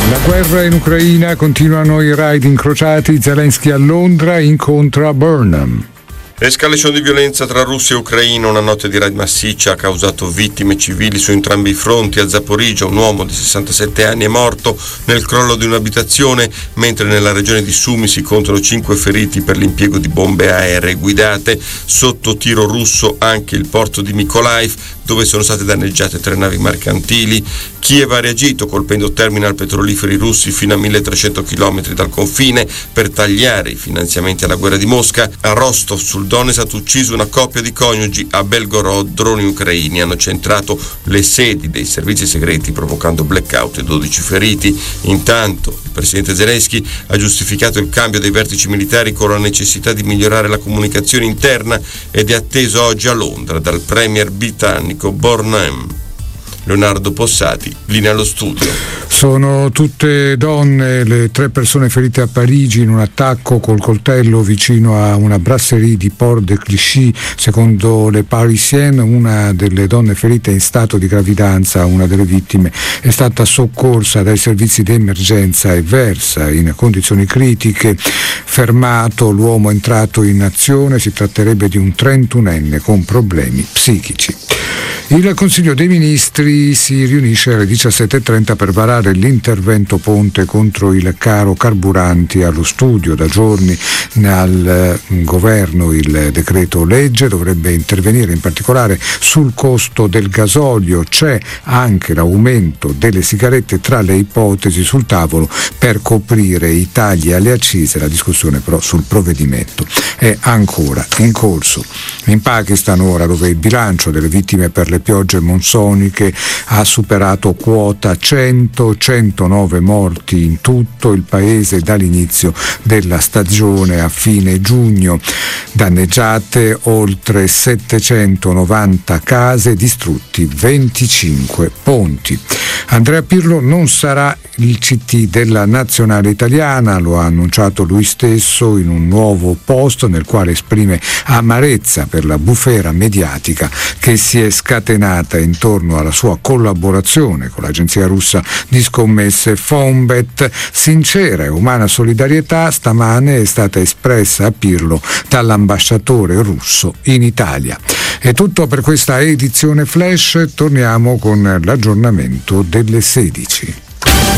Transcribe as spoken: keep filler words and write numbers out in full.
La guerra in Ucraina, continuano i raid incrociati, Zelensky a Londra incontra Burnham. Escalation di violenza tra Russia e Ucraina, una notte di raid massiccia ha causato vittime civili su entrambi i fronti. A Zaporizhzhia un uomo di sessantasette anni è morto nel crollo di un'abitazione, mentre nella regione di Sumy si contano cinque feriti per l'impiego di bombe aeree guidate. Sotto tiro russo anche il porto di Mykolaiv, dove sono state danneggiate tre navi mercantili. Kiev ha reagito colpendo terminal petroliferi russi fino a milletrecento chilometri dal confine per tagliare i finanziamenti alla guerra di Mosca. A Rostov sul Don è stato ucciso una coppia di coniugi. A Belgorod droni ucraini hanno centrato le sedi dei servizi segreti provocando blackout e dodici feriti. Intanto il presidente Zelensky ha giustificato il cambio dei vertici militari con la necessità di migliorare la comunicazione interna ed è atteso oggi a Londra dal premier britannico Burnham. Leonardo Possati, linea allo studio. Sono tutte donne le tre persone ferite a Parigi in un attacco col coltello vicino a una brasserie di Port de Clichy. Secondo le Parisienne, una delle donne ferite è in stato di gravidanza. Una delle vittime è stata soccorsa dai servizi di emergenza e versa in condizioni critiche. Fermato l'uomo entrato in azione, si tratterebbe di un trentunenne con problemi psichici. Il Consiglio dei Ministri si riunisce alle diciassette e trenta per varare l'intervento ponte contro il caro carburanti. Allo studio da giorni al governo il decreto legge dovrebbe intervenire in particolare sul costo del gasolio. C'è anche l'aumento delle sigarette tra le ipotesi sul tavolo per coprire i tagli alle accise. La discussione però sul provvedimento è ancora in corso. In Pakistan ora, dove il bilancio delle vittime per le piogge monsoniche ha superato quota cento, centonove morti in tutto il paese dall'inizio della stagione a fine giugno. Danneggiate oltre settecentonovanta case, distrutti venticinque ponti. Andrea Pirlo non sarà il C T della nazionale italiana, lo ha annunciato lui stesso in un nuovo post nel quale esprime amarezza per la bufera mediatica che si è scatenata intorno alla sua collaborazione con l'agenzia russa di scommesse Fonbet. Sincera e umana solidarietà stamane è stata espressa a Pirlo dall'ambasciatore russo in Italia. È tutto per questa edizione flash, torniamo con l'aggiornamento delle sedici.